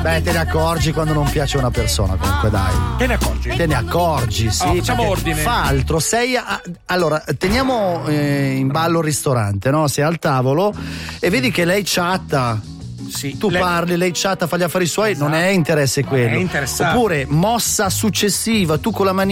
Beh, te ne accorgi quando non piace una persona, comunque dai. Te ne accorgi? Te ne accorgi, sì. Facciamo ordine. Fa altro, allora, teniamo in ballo il ristorante, no? Sei al tavolo e vedi che lei chatta. Sì, tu parli, lei chatta, fa gli affari suoi, non è interesse quello. È interessante. Oppure mossa successiva, tu con la manina